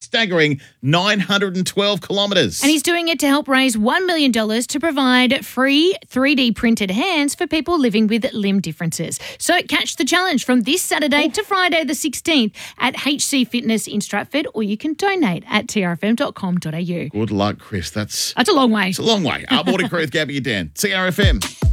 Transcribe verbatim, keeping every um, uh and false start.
staggering nine hundred twelve kilometres. And he's doing it to help raise one million dollars to provide free three D printed hands for people living with limb differences. So catch the challenge from this Saturday to Friday the sixteenth at H C Fitness in Stratford, or you can donate at t r f m dot com dot a u. Good luck, Chris. That's, That's a long way. it's a long way. Up Morning Crew with Gabby and Dan. T R F M.